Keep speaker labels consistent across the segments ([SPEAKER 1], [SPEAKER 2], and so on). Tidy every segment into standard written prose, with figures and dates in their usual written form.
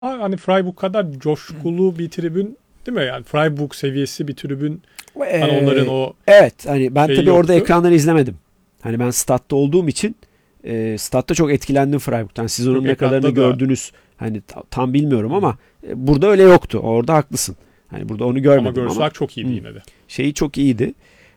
[SPEAKER 1] Hani Freiburg kadar coşkulu bir tribün değil mi? Yani Freiburg seviyesi bir tribün. Hani onların o
[SPEAKER 2] evet, hani ben tabii orada
[SPEAKER 1] yoktu.
[SPEAKER 2] ekranları izlemedim. Hani ben statta olduğum için statta çok etkilendim Freiburg'tan. Siz
[SPEAKER 1] Yok,
[SPEAKER 2] onun ne kadarını
[SPEAKER 1] ekranda da
[SPEAKER 2] gördünüz hani tam bilmiyorum ama burada öyle yoktu. Orada haklısın. Hani burada onu
[SPEAKER 1] ama
[SPEAKER 2] görmedim ama
[SPEAKER 1] görseler çok iyiydi yine de.
[SPEAKER 2] şeyi çok iyiydi.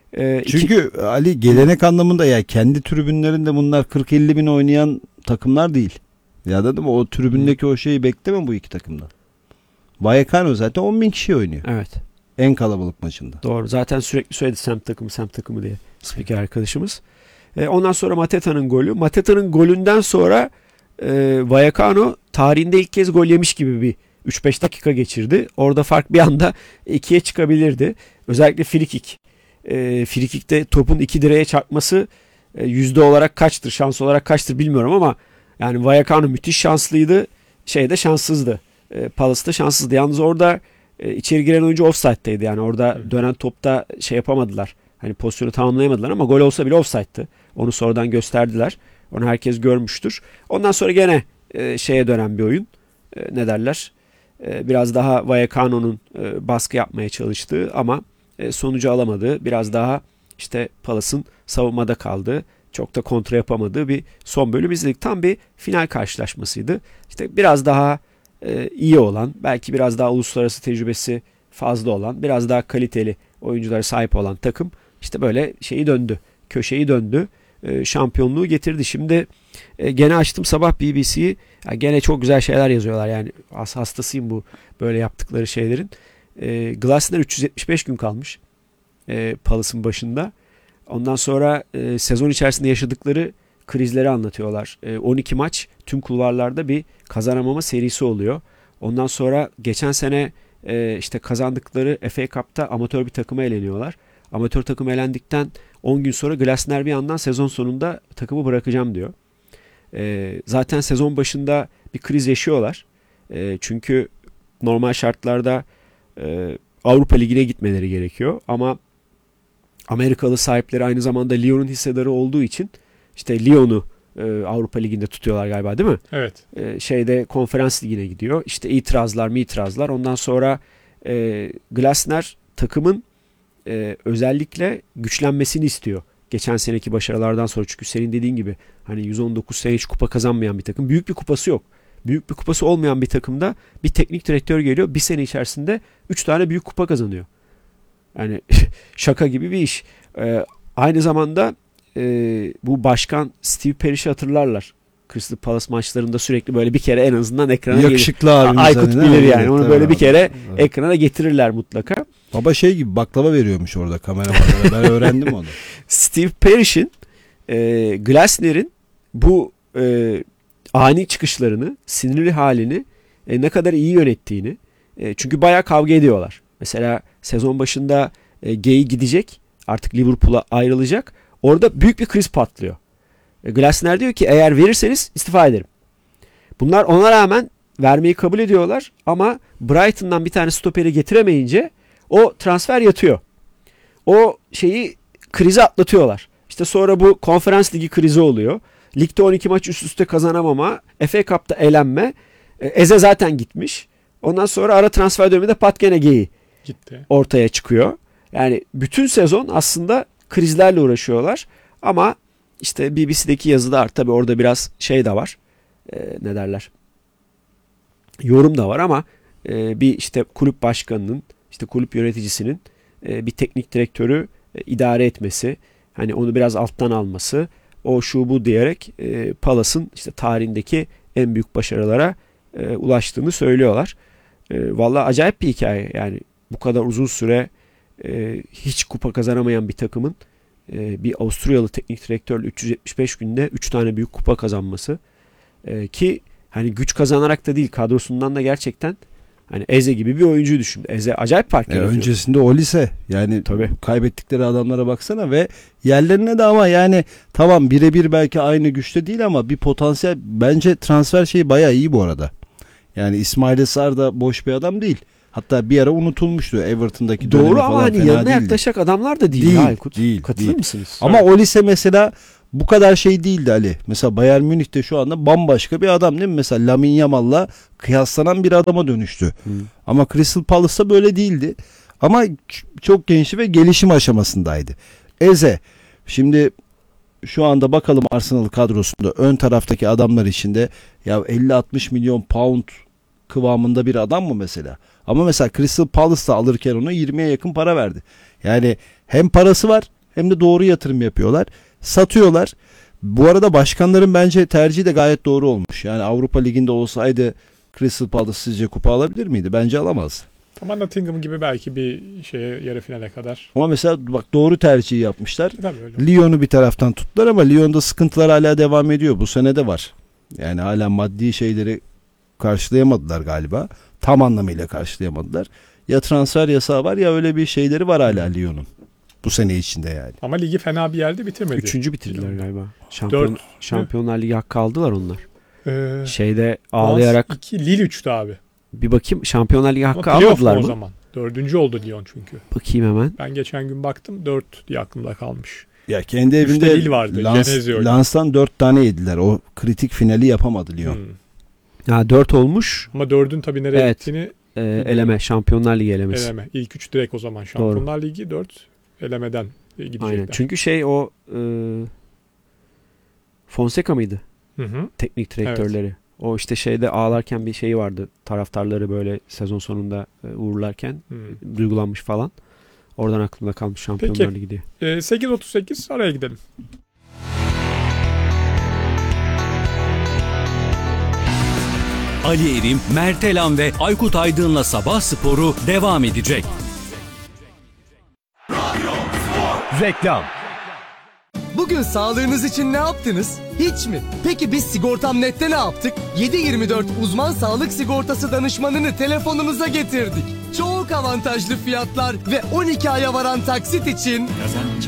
[SPEAKER 3] Çünkü Ali gelenek anlamında ya kendi tribünlerinde bunlar 40-50 bin oynayan takımlar değil. Ya da değil mi? O tribündeki o şeyi bekleme bu iki takımdan. Vallecano zaten 10 bin kişi oynuyor.
[SPEAKER 2] Evet.
[SPEAKER 3] En kalabalık maçında.
[SPEAKER 2] Doğru. Zaten sürekli söyledi semt takımı diye spiker arkadaşımız. Ondan sonra Mateta'nın golü. Mateta'nın golünden sonra Vallecano tarihinde ilk kez gol yemiş gibi bir 3-5 dakika geçirdi. Orada fark bir anda 2'ye çıkabilirdi. Özellikle frikik. Frikikte topun iki direğe çarpması yüzde olarak kaçtır, şans olarak kaçtır bilmiyorum ama yani Vallecano müthiş şanslıydı. Şeyde şanssızdı. Palace'da şanssızdı. Yalnız orada içeri giren oyuncu offside'daydı. Yani orada dönen topta şey yapamadılar. Hani pozisyonu tamamlayamadılar ama gol olsa bile offside'tı. Onu sonradan gösterdiler. Onu herkes görmüştür. Ondan sonra gene şeye dönen bir oyun. Ne derler? Biraz daha Vallecano'nun baskı yapmaya çalıştığı ama sonucu alamadığı, biraz daha işte Palace'ın savunmada kaldığı, çok da kontra yapamadığı bir son bölüm izledik. Tam bir final karşılaşmasıydı. İşte biraz daha iyi olan, belki biraz daha uluslararası tecrübesi fazla olan, biraz daha kaliteli oyunculara sahip olan takım işte böyle şeyi döndü. Köşeyi döndü. Şampiyonluğu getirdi. Şimdi gene açtım sabah BBC'yi. Gene çok güzel şeyler yazıyorlar. Yani hastasıyım bu böyle yaptıkları şeylerin. Glasner 375 gün kalmış. Palace'ın başında. Ondan sonra sezon içerisinde yaşadıkları krizleri anlatıyorlar. 12 maç tüm kulvarlarda bir kazanamama serisi oluyor. Ondan sonra geçen sene işte kazandıkları FA Cup'ta amatör bir takıma eleniyorlar. Amatör takım elendikten 10 gün sonra Glasner bir yandan sezon sonunda takımı bırakacağım diyor. Zaten sezon başında bir kriz yaşıyorlar. Çünkü normal şartlarda Avrupa Ligi'ne gitmeleri gerekiyor. Ama Amerikalı sahipleri aynı zamanda Lyon'un hissedarı olduğu için işte Lyon'u Avrupa Ligi'nde tutuyorlar galiba değil mi?
[SPEAKER 1] Evet.
[SPEAKER 2] Şeyde Konferans Ligi'ne gidiyor. İşte itirazlar. Ondan sonra Glasner takımın özellikle güçlenmesini istiyor. Geçen seneki başarılardan sonra, çünkü senin dediğin gibi hani 119 sene hiç kupa kazanmayan bir takım. Büyük bir kupası yok. Büyük bir kupası olmayan bir takımda bir teknik direktör geliyor. Bir sene içerisinde 3 tane büyük kupa kazanıyor. Yani şaka gibi bir iş. Aynı zamanda bu başkan Steve Parish'i hatırlarlar. Crystal Palace maçlarında sürekli böyle bir kere en azından ekrana gelir.
[SPEAKER 3] Yakışıklı abimiz.
[SPEAKER 2] Aykut
[SPEAKER 3] hani,
[SPEAKER 2] bilir
[SPEAKER 3] evet,
[SPEAKER 2] yani. Onu
[SPEAKER 3] evet,
[SPEAKER 2] böyle bir kere
[SPEAKER 3] evet.
[SPEAKER 2] ekrana getirirler mutlaka.
[SPEAKER 3] Baba şey gibi baklava veriyormuş orada kameramanlara. Ben öğrendim onu.
[SPEAKER 2] Steve Parish'in Glasner'in bu ani çıkışlarını, sinirli halini ne kadar iyi yönettiğini, çünkü bayağı kavga ediyorlar. Mesela sezon başında Gay gidecek, artık Liverpool'a ayrılacak. Orada büyük bir kriz patlıyor. Glasner diyor ki eğer verirseniz istifa ederim. Bunlar ona rağmen vermeyi kabul ediyorlar ama Brighton'dan bir tane stoperi getiremeyince o transfer yatıyor. O krizi atlatıyorlar. İşte sonra bu Konferans Ligi krizi oluyor. Ligde 12 maç üst üste kazanamama, FA Cup'ta elenme. Eze zaten gitmiş. Ondan sonra ara transfer döneminde Pat gene Gay'i
[SPEAKER 1] Gitti.
[SPEAKER 2] ortaya çıkıyor. Yani bütün sezon aslında krizlerle uğraşıyorlar. Ama işte BBC'deki yazıda tabii orada biraz şey de var. Ne derler? Yorum da var ama bir işte kulüp başkanının, işte kulüp yöneticisinin bir teknik direktörü idare etmesi, hani onu biraz alttan alması, o şu bu diyerek Palace'ın işte tarihindeki en büyük başarılara ulaştığını söylüyorlar. Vallahi acayip bir hikaye. Yani bu kadar uzun süre hiç kupa kazanamayan bir takımın bir Avusturyalı teknik direktörle 375 günde 3 tane büyük kupa kazanması, ki hani güç kazanarak da değil, kadrosundan da gerçekten hani Eze gibi bir oyuncu düşün. Eze acayip fark yaratıyor.
[SPEAKER 3] Öncesinde Olise yani
[SPEAKER 2] tabii.
[SPEAKER 3] Kaybettikleri adamlara baksana ve yerlerine de ama yani tamam birebir belki aynı güçte değil ama bir potansiyel, bence transfer şeyi bayağı iyi bu arada. Yani İsmail Sarr da boş bir adam değil. Hatta bir ara unutulmuştu Everton'daki dönemi
[SPEAKER 2] doğru
[SPEAKER 3] falan,
[SPEAKER 2] ama hani
[SPEAKER 3] fena
[SPEAKER 2] yanına
[SPEAKER 3] değildi.
[SPEAKER 2] yaklaşacak adamlar da değil, ya Aykut. Katılır mısınız?
[SPEAKER 3] Ama Olise mesela bu kadar şey değildi Ali. Mesela Bayern Münih'te şu anda bambaşka bir adam değil mi? Mesela Lamine Yamal'la kıyaslanan bir adama dönüştü. Ama Crystal Palace'ta böyle değildi. Ama çok gençti ve gelişim aşamasındaydı. Eze. Şimdi şu anda bakalım Arsenal kadrosunda ön taraftaki adamlar içinde ya 50-60 milyon pound kıvamında bir adam mı mesela? Ama mesela Crystal Palace'ta alırken onu 20'ye yakın para verdi. Yani hem parası var hem de doğru yatırım yapıyorlar. Satıyorlar. Bu arada başkanların bence tercihi de gayet doğru olmuş. Yani Avrupa Ligi'nde olsaydı Crystal Palace sizce kupa alabilir miydi? Bence alamaz.
[SPEAKER 1] Ama Nottingham gibi belki bir şeye yarı finale kadar.
[SPEAKER 3] Ama mesela bak doğru tercihi yapmışlar.
[SPEAKER 1] Tabii öyle.
[SPEAKER 3] Lyon'u bir taraftan tuttular ama Lyon'da sıkıntılar hala devam ediyor. Bu sene de var. Yani hala maddi şeyleri karşılayamadılar galiba. Tam anlamıyla karşılayamadılar. Ya transfer yasağı var ya öyle bir şeyleri var hala Lyon'un. Bu sene içinde yani.
[SPEAKER 1] Ama ligi fena bir yerde bitirmedi.
[SPEAKER 2] 3. bitirdiler galiba.
[SPEAKER 1] Dört.
[SPEAKER 2] Şampiyonlar Ligi hakkı aldılar onlar.
[SPEAKER 1] Ee,
[SPEAKER 2] Şeyde ağlayarak
[SPEAKER 1] 2 Lille 3'tü abi.
[SPEAKER 2] bir bakayım, Şampiyonlar Ligi hakkı
[SPEAKER 1] Ama playoff
[SPEAKER 2] almadılar
[SPEAKER 1] mu o
[SPEAKER 2] mı?
[SPEAKER 1] zaman? 4. oldu Lyon çünkü.
[SPEAKER 2] Bakayım hemen.
[SPEAKER 1] Ben geçen gün baktım 4 diye aklımda kalmış.
[SPEAKER 3] Ya kendi
[SPEAKER 1] Üçte
[SPEAKER 3] evinde
[SPEAKER 1] Lille vardı, Genesio'ydu.
[SPEAKER 3] Lans'tan 4 tane yediler. O kritik finali yapamadı Lyon.
[SPEAKER 2] Ha, 4 olmuş.
[SPEAKER 1] Ama 4'ün tabii nereye
[SPEAKER 2] Evet.
[SPEAKER 1] gittiğini
[SPEAKER 2] Eleme. Şampiyonlar Ligi elemesi.
[SPEAKER 1] eleme. İlk 3 direkt o zaman Şampiyonlar Ligi, 4 elemeden gidecekler.
[SPEAKER 2] Aynen. Çünkü o Fonseca mıydı?
[SPEAKER 1] Hı hı.
[SPEAKER 2] Teknik direktörleri. O işte şeyde ağlarken bir şeyi vardı. Taraftarları böyle sezon sonunda uğurlarken duygulanmış falan. Oradan aklımda kalmış Şampiyonlar
[SPEAKER 1] Peki.
[SPEAKER 2] Ligi diye.
[SPEAKER 1] 8.38 araya gidelim.
[SPEAKER 4] Ali Erim, Mert Elan ve Aykut Aydın'la Sabah Sporu devam edecek.
[SPEAKER 5] Reklam. Bugün sağlığınız için ne yaptınız? Hiç mi? Peki biz Sigortam.net'te ne yaptık? 7/24 uzman sağlık sigortası danışmanını telefonunuza getirdik. Çok avantajlı fiyatlar ve 12 aya varan taksit için